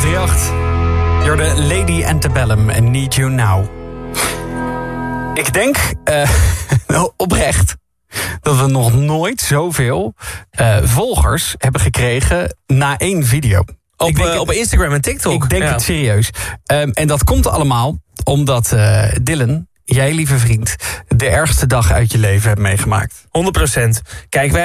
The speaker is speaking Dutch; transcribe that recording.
538. You're the Lady Antebellum and Need You Now. Ik denk oprecht dat we nog nooit zoveel volgers hebben gekregen na 1 video. Op Instagram en TikTok. Ik denk het serieus. En dat komt allemaal omdat Dylan, jij lieve vriend, de ergste dag uit je leven hebt meegemaakt. 100%. Kijk, wij